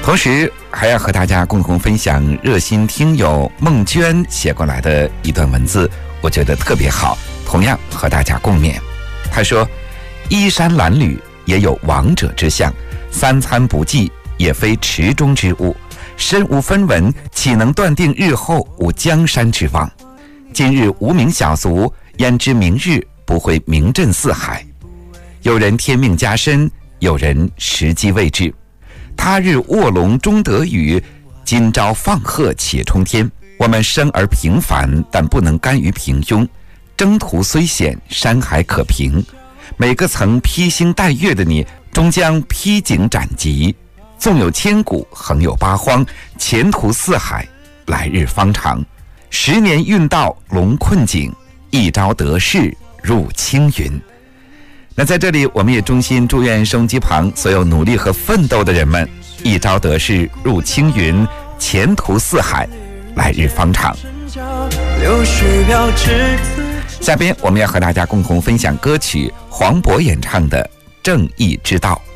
同时还要和大家共同分享热心听友孟娟写过来的一段文字，我觉得特别好，同样和大家共勉。她说，衣衫褴褛也有王者之相，三餐不济也非池中之物，身无分文，岂能断定日后无江山之望？今日无名小卒，焉知明日不会名震四海？有人天命加身，有人时机未至。他日卧龙终得雨，今朝放鹤且冲天。我们生而平凡，但不能甘于平庸。征途虽险，山海可平。每个曾披星戴月的你，终将披荆斩棘。纵有千古，横有八荒，前途似海，来日方长。10年运道龙困境，一朝得势入青云。那在这里，我们也衷心祝愿收音机旁所有努力和奋斗的人们，一朝得势入青云，前途似海，来日方长。下边我们要和大家共同分享歌曲黄渤演唱的《正义之道》。